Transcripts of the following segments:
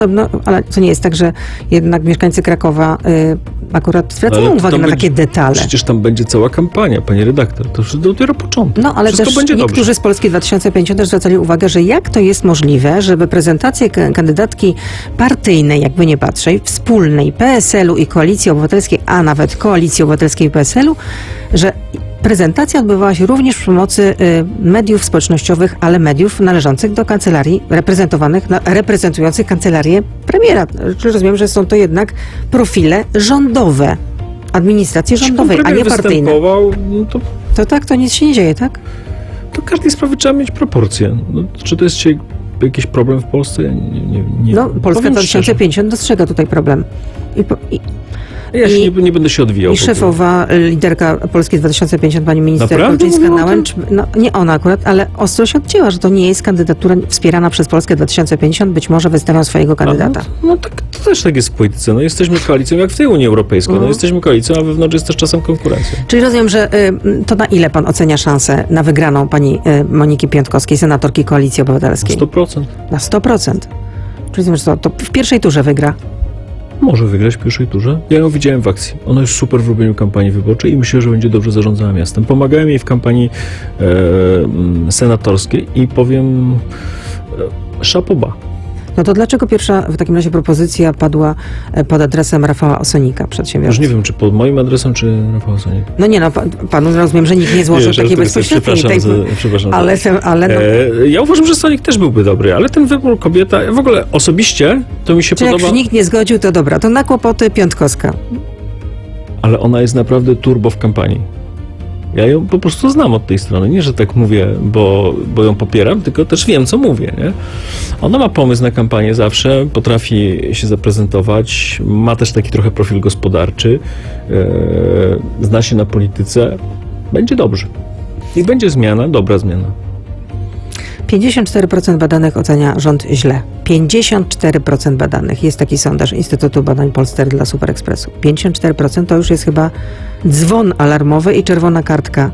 No, ale to nie jest tak, że jednak mieszkańcy Krakowa akurat zwracają uwagę na takie detale. Przecież tam będzie cała kampania, pani redaktor. To już dopiero początek. No, ale wszystko też będzie niektórzy dobrze. z Polski 2050 też zwracali uwagę, że jak to jest możliwe, żeby prezentację kandydatki partyjnej, jakby nie patrzeć, wspólnej PSL-u i Koalicji Obywatelskiej, a nawet Koalicji Obywatelskiej i PSL-u, że prezentacja odbywała się również przy pomocy mediów społecznościowych, ale mediów należących do kancelarii, reprezentujących kancelarię premiera. Czyli rozumiem, że są to jednak profile rządowe, administracji rządowej, a nie partyjne. No To tak, to nic się nie dzieje, tak? to każdej sprawy trzeba mieć proporcje. No, czy to jest dzisiaj jakiś problem w Polsce? Ja nie No, Polska powiem 2050 dostrzega tutaj problem. Ja się nie będę się odwijał. I szefowa, liderka Polski 2050, pani minister Naprawdę Kuczyńska-Nałęcz, no nie ona akurat, ale ostro się odcięła, że to nie jest kandydatura wspierana przez Polskę 2050, być może wystawią swojego kandydata. No tak, to też tak jest w polityce. No, jesteśmy koalicją jak w tej Unii Europejskiej. No, jesteśmy koalicją, a wewnątrz jest też czasem konkurencja. Czyli rozumiem, że to na ile pan ocenia szansę na wygraną pani Moniki Piątkowskiej, senatorki Koalicji Obywatelskiej? 100%. Na 100%. Czyli rozumiem, że to w pierwszej turze wygra. Może wygrać w pierwszej turze. Ja ją widziałem w akcji. Ona jest super w robieniu kampanii wyborczej i myślę, że będzie dobrze zarządzała miastem. Pomagałem jej w kampanii senatorskiej i powiem chapeau bas. No to dlaczego pierwsza w takim razie propozycja padła pod adresem Rafała Osonika, przedsiębiorcy? Już nie wiem, czy pod moim adresem, czy Rafał Sonik. No nie, no panu rozumiem, że nikt nie złożył takiej bezpośredniej. Przepraszam. Ale no. Ja uważam, że Sonik też byłby dobry, ale ten wybór kobieta, w ogóle osobiście to mi się Czyli podoba. jak nikt nie zgodził, to dobra, to na kłopoty Piątkowska. Ale ona jest naprawdę turbo w kampanii. Ja ją po prostu znam od tej strony. Nie, że tak mówię, bo ją popieram, tylko też wiem, co mówię. Nie? Ona ma pomysł na kampanię zawsze, potrafi się zaprezentować, ma też taki trochę profil gospodarczy, zna się na polityce. Będzie dobrze. I będzie zmiana, dobra zmiana. 54% badanych ocenia rząd źle. 54% badanych. Jest taki sondaż Instytutu Badań Polster dla Superekspresu. 54% to już jest chyba dzwon alarmowy i czerwona kartka.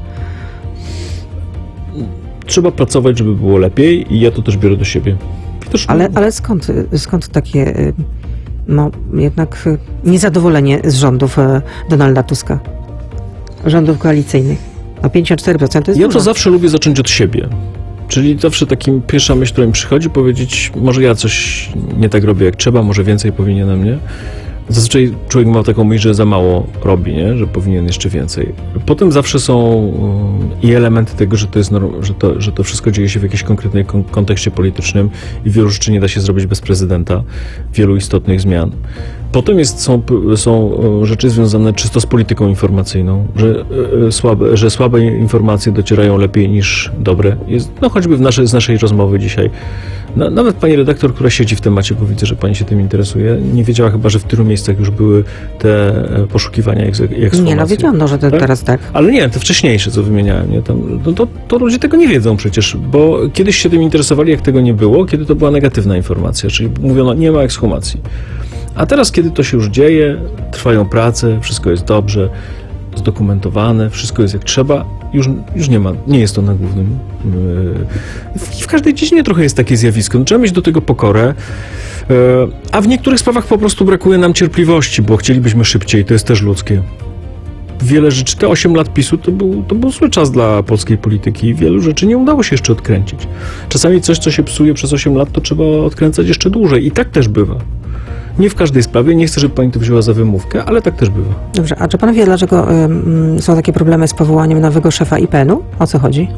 Trzeba pracować, żeby było lepiej i ja to też biorę do siebie. Ale skąd takie no jednak niezadowolenie z rządów Donalda Tuska? Rządów koalicyjnych. A 54% to jest Ja dużo. to zawsze lubię zacząć od siebie. Czyli zawsze takim pierwsza myśl, która mi przychodzi, powiedzieć, może ja coś nie tak robię jak trzeba, może więcej powinienem, nie? Zazwyczaj człowiek ma taką myśl, że za mało robi, nie? Że powinien jeszcze więcej. Potem zawsze są i elementy tego, że to jest że to wszystko dzieje się w jakimś konkretnym kontekście politycznym i wielu rzeczy nie da się zrobić bez prezydenta, wielu istotnych zmian. Potem są rzeczy związane czysto z polityką informacyjną, że słabe informacje docierają lepiej niż dobre. No choćby z naszej rozmowy dzisiaj. Nawet pani redaktor, która siedzi w temacie, bo widzę, że pani się tym interesuje, nie wiedziała chyba, że w tylu miejscach już były te poszukiwania i ekshumacji. Nie, no wiedziałam, że to tak? Teraz tak. Ale nie, te wcześniejsze, co wymieniałem, nie? Tam, to ludzie tego nie wiedzą przecież, bo kiedyś się tym interesowali, jak tego nie było, kiedy to była negatywna informacja, czyli mówiono, nie ma ekshumacji. A teraz, kiedy to się już dzieje, trwają prace, wszystko jest dobrze, zdokumentowane, wszystko jest jak trzeba, już nie jest to na głównym. W każdej dziedzinie trochę jest takie zjawisko. No, trzeba mieć do tego pokorę, a w niektórych sprawach po prostu brakuje nam cierpliwości, bo chcielibyśmy szybciej, to jest też ludzkie. Wiele rzeczy, te 8 lat PiS-u to był zły czas dla polskiej polityki i wielu rzeczy nie udało się jeszcze odkręcić. Czasami coś, co się psuje przez 8 lat, to trzeba odkręcać jeszcze dłużej i tak też bywa. Nie w każdej sprawie, nie chcę, żeby pani to wzięła za wymówkę, ale tak też bywa. Dobrze, a czy pan wie, dlaczego są takie problemy z powołaniem nowego szefa IPN-u? O co chodzi?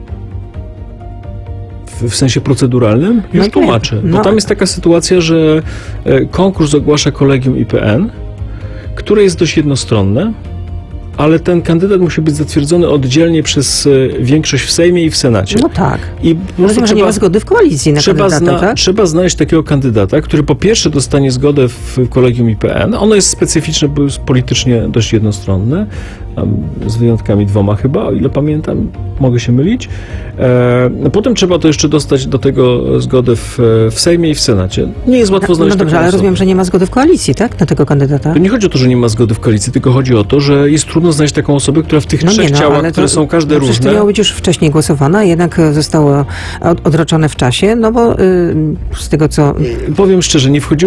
W sensie proceduralnym? Już tłumaczę. Bo tam jest taka sytuacja, że konkurs ogłasza kolegium IPN, które jest dość jednostronne, ale ten kandydat musi być zatwierdzony oddzielnie przez większość w Sejmie i w Senacie. No tak. I rozumiem, że nie ma zgody w koalicji na kandydata, tak? Trzeba znaleźć takiego kandydata, który po pierwsze dostanie zgodę w kolegium IPN. Ono jest specyficzne, bo jest politycznie dość jednostronne. tam z wyjątkami 2 chyba, o ile pamiętam, mogę się mylić. Potem trzeba to jeszcze dostać do tego zgodę w Sejmie i w Senacie. Nie jest łatwo znaleźć No dobrze, taką ale osobę. rozumiem, że nie ma zgody w koalicji, tak? Na tego kandydata? To nie chodzi o to, że nie ma zgody w koalicji, tylko chodzi o to, że jest trudno znaleźć taką osobę, która w tych No 3 nie, no, ciałach, ale które są każde przecież to różne... miało być już wcześniej głosowane, a jednak zostało odroczone w czasie, no bo z tego co... Powiem szczerze, nie wchodziłem